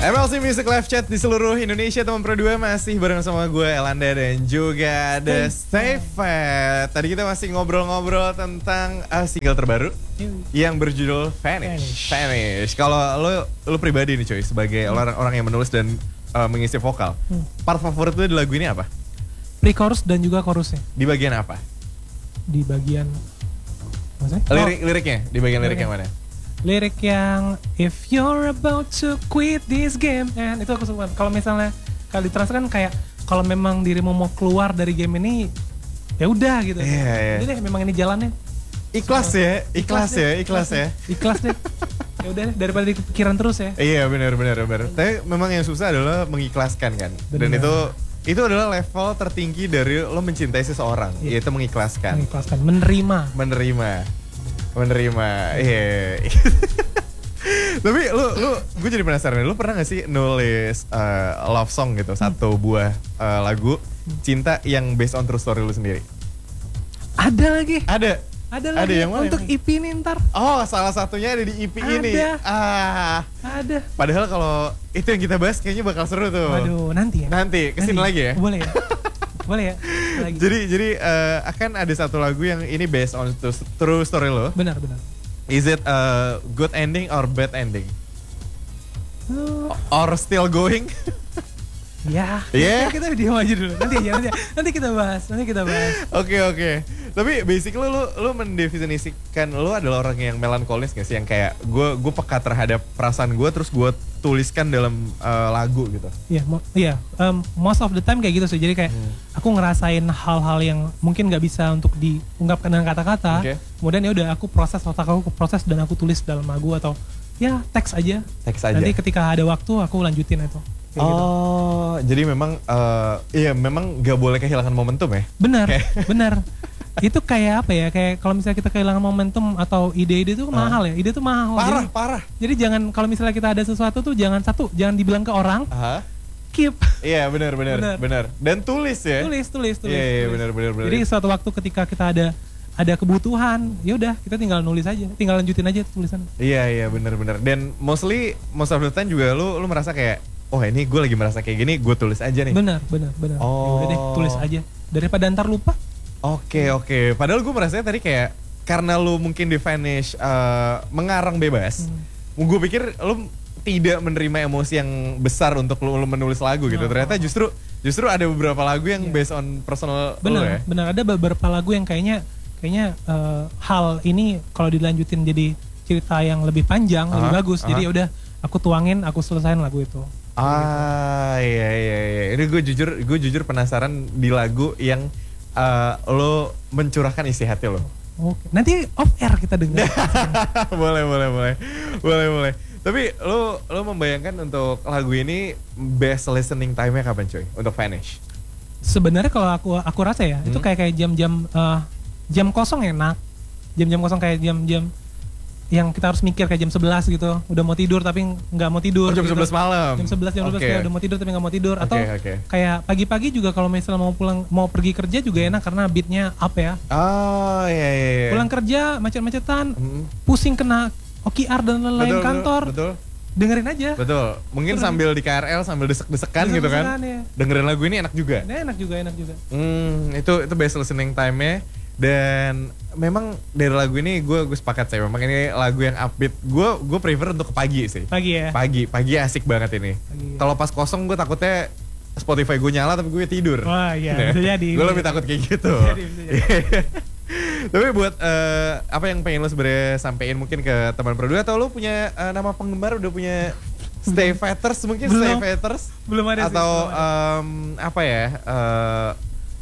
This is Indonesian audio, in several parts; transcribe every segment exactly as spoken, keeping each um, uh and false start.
M L C Music Live Chat di seluruh Indonesia, teman Pro dua masih bareng sama gue Elanda dan juga ada Stay Fat. Tadi kita masih ngobrol-ngobrol tentang uh, single terbaru yang berjudul Vanish. Vanish. Vanish. Kalau lo lo pribadi nih coy, sebagai hmm. orang orang yang menulis dan uh, mengisi vokal, hmm. part favorit lo di lagu ini apa? Pre-chorus dan juga chorusnya. Di bagian apa? Di bagian maksudnya? Lirik liriknya, di bagian lirik yang mana? Lirik yang if you're about to quit this game, and itu aku suka. Kalau misalnya kalau ditransfer kan kayak kalau memang dirimu mau keluar dari game ini, ya udah gitu. Iya, yeah, yeah. deh, memang ini jalannya. Ikhlas so, ya, ikhlas, ikhlas ya, ikhlas ya. Ikhlas deh. Ya udah deh, daripada dipikiran terus ya. Iya, benar benar benar. Tapi memang yang susah adalah mengikhlaskan kan. Bener. Dan itu itu adalah level tertinggi dari lo mencintai seseorang, yeah. yaitu mengikhlaskan. Mengikhlaskan, menerima. Menerima. Menerima, iya. Yeah. Tapi lu, lu, gue jadi penasaran. Lu pernah gak sih nulis uh, love song gitu, hmm. satu buah uh, lagu cinta yang based on true story lu sendiri? Ada lagi. Ada. Ada lagi. Ada yang mana? Untuk E P ini ntar. Oh, salah satunya ada di E P ada. ini. Ah. Ada. Padahal kalau itu yang kita bahas kayaknya bakal seru tuh. Waduh, nanti ya. Nanti kesini nanti. lagi ya. Boleh ya. Boleh ya. Lagi. Jadi jadi uh, akan ada satu lagu yang ini based on true story lo. Benar benar. Is it a good ending or bad ending? Uh. Or still going? Ya. Yeah. Kita diam aja dulu. Nanti aja nanti, nanti kita bahas. Nanti kita bahas. Oke okay, oke. Okay. Tapi basically lu lu mendefinisikan lu adalah orang yang melankolis gak sih, yang kayak gue gue peka terhadap perasaan gue terus gue tuliskan dalam uh, lagu gitu. Iya, mo- iya. Um, most of the time kayak gitu sih. Jadi kayak hmm. aku ngerasain hal-hal yang mungkin nggak bisa untuk diungkapkan dengan kata-kata. Okay. Kemudian ya udah aku proses otak aku, aku proses dan aku tulis dalam lagu atau ya teks aja. Teks aja. Nanti ketika ada waktu aku lanjutin itu. Kayak oh, gitu. Jadi memang uh, iya memang nggak boleh kehilangan momentum ya? Benar, benar. Itu kayak apa ya, kayak kalau misalnya kita kehilangan momentum atau ide-ide itu uh. mahal ya, ide itu mahal. Parah, jadi, parah. Jadi jangan, kalau misalnya kita ada sesuatu tuh jangan satu, jangan dibilang ke orang, uh-huh. keep. Iya benar, benar, benar. Dan tulis ya. Tulis, tulis, tulis. Iya, yeah, benar, benar, benar. Jadi suatu waktu ketika kita ada ada kebutuhan, ya udah kita tinggal nulis aja, tinggal lanjutin aja tulisan. Iya, iya, benar, benar. Dan mostly, most of the time juga lu lu merasa kayak, oh ini gue lagi merasa kayak gini, gue tulis aja nih. Benar, benar, benar. Oh. Ya udah deh, tulis aja daripada ntar lupa. Oke, okay, oke. Okay. Padahal gue merasanya tadi kayak karena lu mungkin di Vanish uh, mengarang bebas. Hmm. Gue pikir lu tidak menerima emosi yang besar untuk lu, lu menulis lagu gitu. Oh. Ternyata justru justru ada beberapa lagu yang yeah. based on personal. Benar, lu ya. Benar. Ada beberapa lagu yang kayaknya kayaknya uh, hal ini kalau dilanjutin jadi cerita yang lebih panjang, uh-huh. lebih bagus. Uh-huh. Jadi udah aku tuangin, aku selesain lagu itu. Ah, gitu. iya iya iya. Ini gue jujur gue jujur penasaran di lagu yang Uh, lo mencurahkan isi hati lo. Oke. Nanti off air kita dengar. boleh boleh boleh boleh boleh. Tapi lo lo membayangkan untuk lagu ini best listening time-nya kapan coy? Untuk Vanish? Sebenarnya kalau aku aku rasa ya hmm? itu kayak kayak jam-jam uh, jam kosong enak. Jam-jam kosong kayak jam-jam yang kita harus mikir kayak jam sebelas gitu, udah mau tidur tapi nggak mau tidur. Oh, jam gitu. sebelas malam. Jam sebelas jam sebelas okay. Udah mau tidur tapi nggak mau tidur. Atau okay, okay. kayak pagi-pagi juga kalau misalnya mau pulang mau pergi kerja juga enak karena beatnya up ya. Oh iya iya. iya. Pulang kerja macet-macetan, hmm. pusing kena O K R dan lain-lain betul, kantor. Betul. Dengerin aja. Betul. Mungkin betul. Sambil di K R L sambil desek-desekan gitu kan. Ya. Dengerin lagu ini enak juga. Nah, enak juga, enak juga. Hmm, itu itu best listening time-nya. Dan memang dari lagu ini gue gue sepakat sih, memang ini lagu yang upbeat. Gue gue prefer untuk pagi sih. Pagi ya. Pagi, pagi asik banget ini. Ya. Kalau pas kosong gue takutnya Spotify gue nyala tapi gue tidur. Wah iya, nah, bisa jadi. Gue lebih takut kayak gitu. Bisa jadi, bisa jadi. Tapi buat uh, apa yang pengen lo sebenarnya sampein mungkin ke teman berdua, atau lo punya uh, nama penggemar, udah punya Stay Fatters mungkin? Belum, Stay Fatters? Belum ada atau sih. Atau um, apa ya? Uh,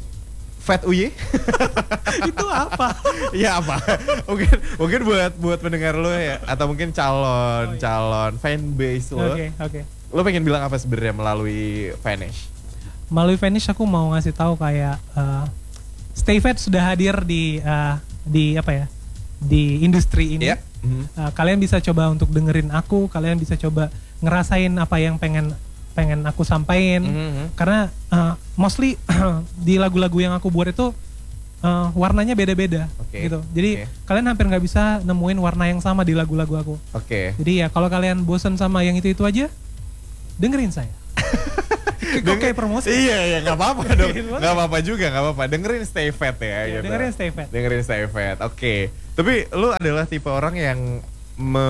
Fat U Y? Itu apa? Ya apa? Mungkin mungkin buat buat pendengar lo ya, atau mungkin calon oh, iya. calon fanbase lo. Oke, okay, oke. Okay. Lo pengen bilang apa sebenarnya melalui Vanish? Melalui Vanish aku mau ngasih tahu kayak uh, Stay Fat sudah hadir di uh, di apa ya? Di industri ini. Yeah. Mm-hmm. Uh, kalian bisa coba untuk dengerin aku, kalian bisa coba ngerasain apa yang pengen pengen aku sampaikan, mm-hmm. karena uh, mostly di lagu-lagu yang aku buat itu uh, warnanya beda-beda, okay. gitu. Jadi okay. kalian hampir nggak bisa nemuin warna yang sama di lagu-lagu aku. Oke. Okay. Jadi ya kalau kalian bosan sama yang itu-itu aja, dengerin saya. Kok kayak promosi? Iya, iya, nggak apa-apa dong. Nggak apa-apa juga, nggak apa-apa. Dengerin Stay Fat ya. Iya, gitu. Dengerin Stay Fat. Dengerin Stay Fat, oke. Okay. Tapi lu adalah tipe orang yang me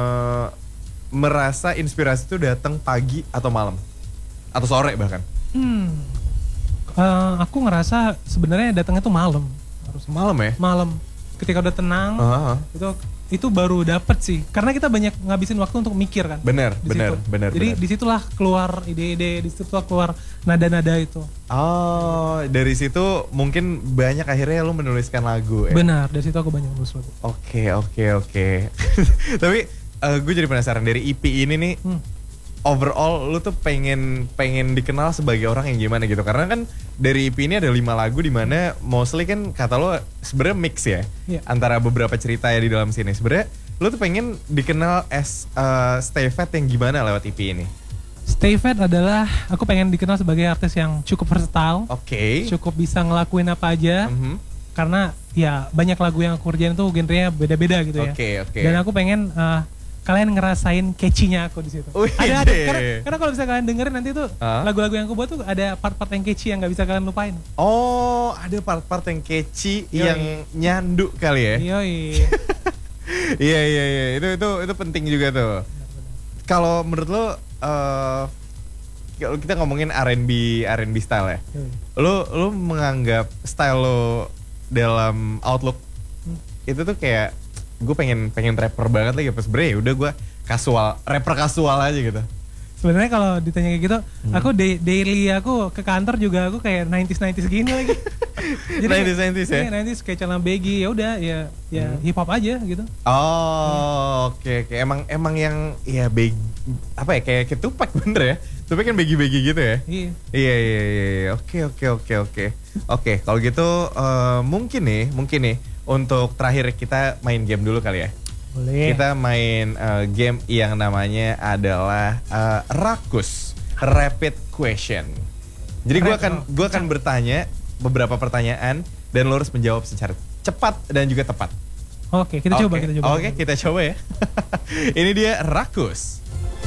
merasa inspirasi itu datang pagi atau malam? Atau sore bahkan? Hmm. Uh, aku ngerasa sebenarnya datangnya tuh malam. Harus malam ya? Malam. Ketika udah tenang, uh-huh. itu itu baru dapet sih. Karena kita banyak ngabisin waktu untuk mikir kan. Bener, bener, bener. Jadi bener. disitulah keluar ide-ide, disitulah keluar nada-nada itu. Oh, dari situ mungkin banyak akhirnya lu menuliskan lagu ya? Benar, dari situ aku banyak menulis lagu. Oke, oke, oke. Tapi uh, gue jadi penasaran dari E P ini nih. Hmm. Overall lu tuh pengen pengen dikenal sebagai orang yang gimana gitu, karena kan dari E P ini ada lima lagu di mana mostly kan kata lu sebenarnya mix ya, yeah. antara beberapa cerita ya di dalam sini. Sebenarnya lu tuh pengen dikenal as uh, Stay Fat yang gimana lewat E P ini? Stay Fat adalah aku pengen dikenal sebagai artis yang cukup versatile, okay. cukup bisa ngelakuin apa aja, mm-hmm. karena ya banyak lagu yang aku kerjain tuh genrenya beda-beda gitu ya. Okay, okay. Dan aku pengen uh, kalian ngerasain catchy-nya aku di situ. Ada, ada. Karena, karena kalau bisa kalian dengerin nanti tuh huh? lagu-lagu yang aku buat tuh ada part-part yang catchy yang nggak bisa kalian lupain. Oh, ada part-part yang catchy Yoi. yang nyandu kali ya? Yoi. Iya iya iya, itu itu itu penting juga tuh. Kalau menurut lo, uh, kalau kita ngomongin R and B R and B style ya, Yoi. lo lo menganggap style lo dalam Outlook hmm. itu tuh kayak gue pengen pengen rapper banget lagi pas bre udah gue kasual rapper kasual aja gitu. Sebenarnya kalau ditanya kayak gitu, hmm. aku da- daily aku ke kantor juga aku kayak nineties nineties gini lagi. Jadi nineties nineties ya. nineties kayak celana baggy, ya udah ya ya hmm. hip hop aja gitu. Oh, oke okay, oke. Okay. Emang emang yang ya baggy apa ya kayak kayak Tupac bener ya. Tupac kan baggy-baggy gitu ya. Iya. Iya iya iya. Oke oke oke oke. Oke, kalau gitu uh, mungkin nih, mungkin nih untuk terakhir kita main game dulu kali ya. Boleh. Kita main uh, game yang namanya adalah uh, Rakus Rapid Question. Jadi gue akan gue akan bertanya beberapa pertanyaan dan lo harus menjawab secara cepat dan juga tepat. Oke, kita okay. coba kita coba. Oke, kita coba ya. Ini dia Rakus.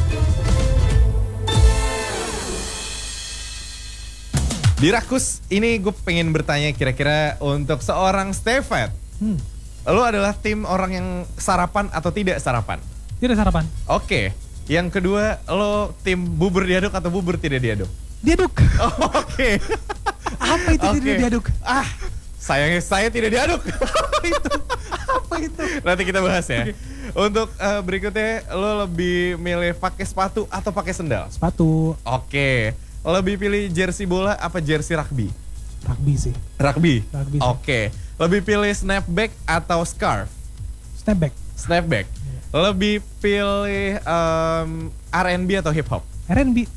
Di Rakus ini gue pengen bertanya kira-kira untuk seorang Stay Fat. Hmm. Lo adalah tim orang yang sarapan atau tidak sarapan? Tidak sarapan. Oke. Yang kedua, lo tim bubur diaduk atau bubur tidak diaduk? Diaduk. Oh, Oke. Okay. Apa itu okay. tidak diaduk? Ah, sayangnya saya tidak diaduk. Apa itu? Apa itu? Nanti kita bahas ya. Okay. Untuk uh, berikutnya, lo lebih milih pakai sepatu atau pakai sendal? Sepatu. Oke. Okay. Lebih pilih jersey bola apa jersey rugby? Rugby sih. Rugby? Rugby. Oke. Okay. Lebih pilih snapback atau scarf? Snapback. Snapback. Yeah. Lebih pilih um, R and B atau hip hop? R and B.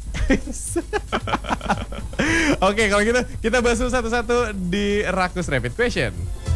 Oke, kalau gitu kita bahas satu-satu di Rakus Rapid Question.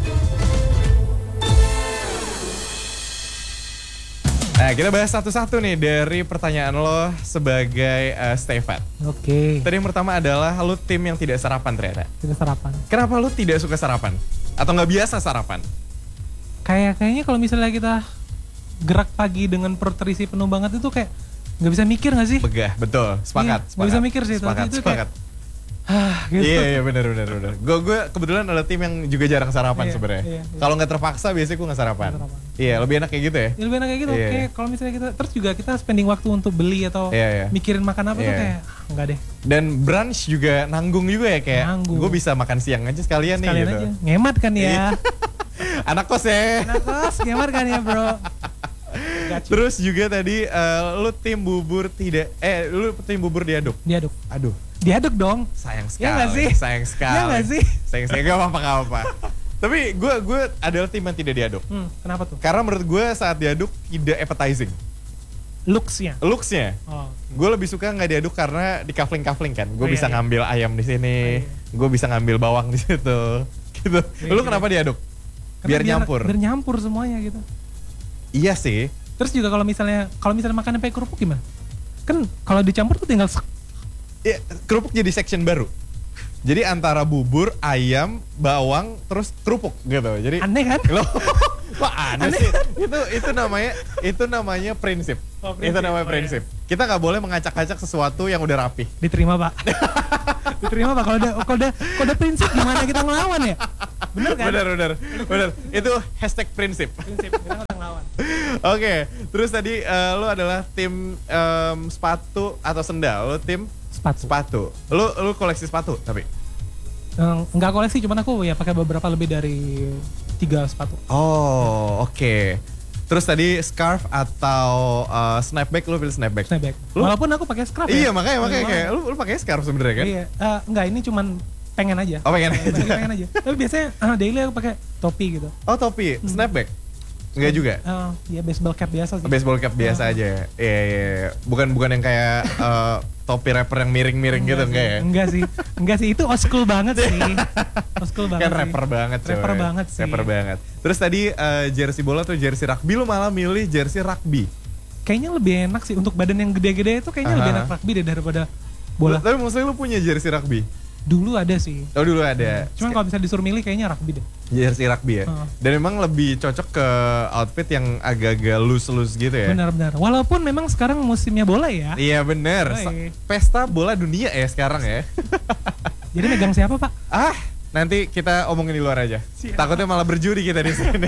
Nah, kita bahas satu-satu nih dari pertanyaan lo sebagai uh, Stay Fat. Oke. Okay. Tadi yang pertama adalah lo tim yang tidak sarapan ternyata. Tidak sarapan. Kenapa lo tidak suka sarapan? Atau nggak biasa sarapan? Kayak kayaknya kalau misalnya kita gerak pagi dengan perut terisi penuh banget itu kayak nggak bisa mikir nggak sih? Begah, betul. Sepakat. Iya, nggak bisa mikir sih. Sepakat, itu sepakat. Kayak, ah, gitu. Iya, iya benar benar benar. Gue gue kebetulan ada tim yang juga jarang sarapan iya, sebenarnya. Iya, iya. Kalau nggak terpaksa biasanya gue nggak sarapan. sarapan. Iya, lebih enak kayak gitu ya. Ya, lebih enak kayak gitu. Iya. Kayak kalau misalnya kita terus juga kita spending waktu untuk beli atau iya, iya. mikirin makan apa iya. tuh kayak ah, enggak deh. Dan brunch juga nanggung juga ya kayak. Gue bisa makan siang aja sekalian, sekalian nih gitu. Aja. Ngemat kan ya. Anak kos ya. Anak kos, ngemat kan ya bro. Gacik. Terus juga tadi uh, lu tim bubur tidak eh lu tim bubur diaduk. Diaduk. Aduh. Diaduk dong. Sayang sekali. Ya gak sih? Sayang sekali. Ya gak sih? Sayang sekali. Gak apa-apa, gak apa-apa. Tapi gue gue adalah tim yang tidak diaduk. Hmm, kenapa tuh? Karena menurut gue saat diaduk tidak appetizing. Looks-nya. Looks-nya. Oh, okay. Gue lebih suka nggak diaduk karena di kafling-kafling kan. Gue oh, bisa iya, ngambil iya. ayam di sini. Oh, iya. Gue bisa ngambil bawang di situ. Gitu. Iya, Lu kenapa iya. diaduk? Biar, biar nyampur. Biar nyampur semuanya gitu. Iya sih. Terus juga kalau misalnya kalau misalnya makannya pakai kerupuk gimana? Kan kalau dicampur tuh tinggal sak. Ya, kerupuk jadi section baru. Jadi antara bubur, ayam, bawang, terus kerupuk gitu. Jadi aneh kan? Loh, Kok aneh sih? Itu itu namanya itu namanya prinsip. Oh, prinsip. Itu namanya Oh, prinsip. Kita nggak boleh mengacak-acak sesuatu yang udah rapi. Diterima pak. Diterima pak. Kalau udah kalau udah kalau udah prinsip gimana kita ngelawan ya? Bener kan? Bener bener bener. Itu hashtag prinsip. Prinsip kita nggak ngelawan. Oke, terus tadi uh, lu adalah tim um, sepatu atau sendal. Lu tim Sepatu. sepatu. Lu lu koleksi sepatu tapi? Uh, nggak koleksi, cuman aku ya pakai beberapa lebih dari tiga sepatu. Oh, oke. Okay. Terus tadi scarf atau uh, snapback, lu pilih snapback? Snapback. Lu? Walaupun aku pakai scarf Iya, ya. makanya makanya Walaupun- kayak lu lu pakai scarf sebenarnya kan? Iya, uh, enggak ini cuman pengen aja. Oh, pengen aja. Lagi pengen aja. Tapi biasanya uh, daily aku pakai topi gitu. Oh, topi, Hmm. snapback? Enggak juga? Uh, ya baseball cap biasa sih. Baseball cap biasa Oh. aja. Iya, iya, iya. Bukan bukan yang kayak uh, topi rapper yang miring-miring gitu sih. enggak ya? Enggak sih. Enggak sih, itu old school banget sih. Old school banget Kan sih. rapper banget coy. Rapper banget sih. Rapper banget. Terus tadi uh, jersey bola atau jersey rugby, lu malah milih jersey rugby. Kayaknya lebih enak sih untuk badan yang gede-gede itu kayaknya lebih Aha. enak rugby deh daripada bola. Tapi maksudnya lu punya jersey rugby? Dulu ada sih. Oh dulu ada. Cuman kalau bisa disuruh milih kayaknya rugby deh. Jersey rugby ya. Heeh. Dan memang lebih cocok ke outfit yang agak-agak loose-loose gitu ya. Benar-benar. Walaupun memang sekarang musimnya bola ya. Iya bener. Oh, Sa- iya. Pesta bola dunia ya sekarang ya. Jadi megang siapa pak? Ah, nanti kita omongin di luar aja. Siap. Takutnya malah berjudi kita di sini.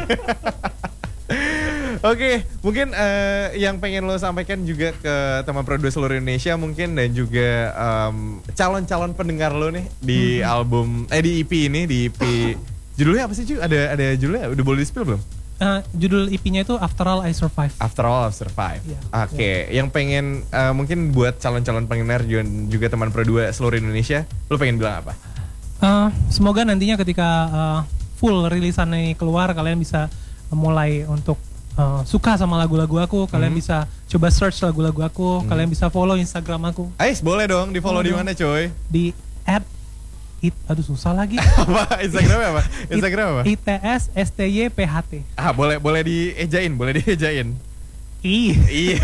Oke, mungkin eh, yang pengen lo sampaikan juga ke teman produser seluruh Indonesia mungkin dan juga em, calon-calon pendengar lo nih di album eh di E P ini di E P judulnya apa sih cuy? Ada ada judulnya udah boleh di-spill belum? Uh, judul E P-nya itu After All I Survive. After All I've Survived. Iya, Oke, yang pengen eh, mungkin buat calon-calon pendengar dan juga teman produser seluruh Indonesia, lo pengen bilang apa? Uh, semoga nantinya ketika uh, full rilisan ini keluar kalian bisa mulai untuk uh, suka sama lagu-lagu aku, kalian Mhm. bisa coba search lagu-lagu aku, Mhm. kalian bisa follow Instagram aku Ais, boleh dong di follow Boleh di dong. mana coy? di at it aduh susah lagi Apa? Instagramnya apa? Instagram apa? I T S S T Y P H T Ah, boleh boleh diejain, boleh diejain. I Iya.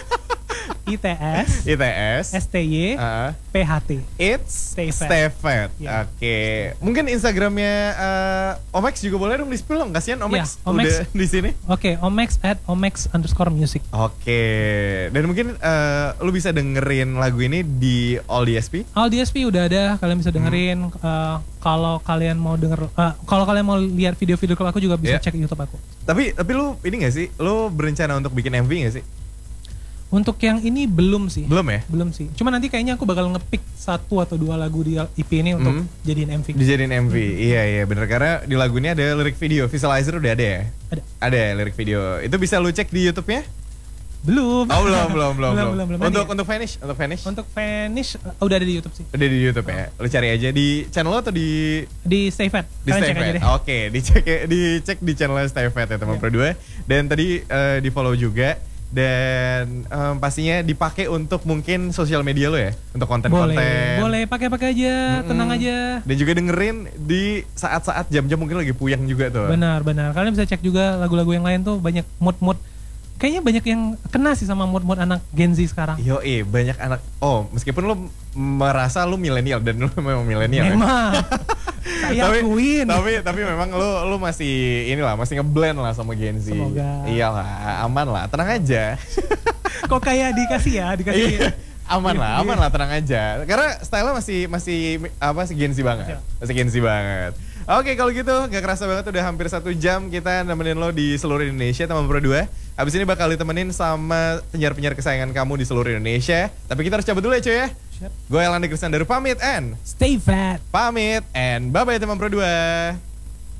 I T S I T S. S T Y Ah, P H T. It's Stay Fat. Stay Fat. Iya. Oke. Mungkin Instagramnya eh, Omex juga boleh dong di-spill dong. Kasihan Omex Iya, Omex. udah di sini. Oke, Omex at Omex underscore music. Oke. Dan mungkin eh, lu bisa dengerin lagu ini di All D S P. All D S P udah ada, kalian bisa dengerin. Hmm. Uh, kalau kalian mau denger, uh, kalau kalian mau lihat video-video klip aku juga bisa Iya. cek YouTube aku. Tapi tapi lu ini gak sih? Lu berencana untuk bikin M V gak sih? Untuk yang ini belum sih. Belum ya? Belum sih. Cuma nanti kayaknya aku bakal ngepick satu atau dua lagu di E P ini untuk Hmm. jadiin M V. Dijadiin M V. Iya iya bener karena di lagu ini ada lirik video. Visualizer udah ada ya? Ada. Ada ya lirik video. Itu bisa lu cek di YouTube-nya? Belum. Oh belum belum belum belum, belum, belum. Untuk Nanti- untuk Vanish, untuk Vanish. Untuk Vanish uh, udah ada di YouTube sih. Udah di YouTube ya. Lu cari aja di channel lo atau di Di Stay Fat. di Kalian Stay cek aja Fat. deh. Oke, dicek ya- dicek di channel Stay Fat ya teman Iya. Pro dua. Dan tadi eh, di follow juga dan em, pastinya dipakai untuk mungkin sosial media lo ya, untuk konten-konten. Boleh, boleh pakai-pakai aja, Mm-mm. tenang aja. Dan juga dengerin di saat-saat jam-jam mungkin lagi puyeng juga tuh. Benar, benar. Kalian bisa cek juga lagu-lagu yang lain tuh banyak mood-mood. Kayaknya banyak yang kena sih sama mood-mood anak Gen Z sekarang. Yo, eh banyak anak. Oh, meskipun lu merasa lu milenial dan lu memang milenial. ya. Memang. Saya tapi, akuin. tapi tapi memang lu lu masih inilah masih ngeblend lah sama Gen Z. Semoga. Iyalah, aman lah, tenang aja. Kok kayak dikasih ya, dikasih. Iya, aman Iya, lah, iya. aman lah, tenang aja. Karena style-nya masih masih apa sih Gen Z banget. Iya. Masih Gen Z banget. Oke, kalau gitu gak kerasa banget udah hampir satu jam kita nemenin lo di seluruh Indonesia teman Pro dua. Abis ini bakal ditemenin sama penyiar-penyiar kesayangan kamu di seluruh Indonesia. Tapi kita harus cabut dulu ya cuy ya. Siap. Gue Elanda Kristandaru pamit and Stay fat. pamit and bye-bye teman Pro dua.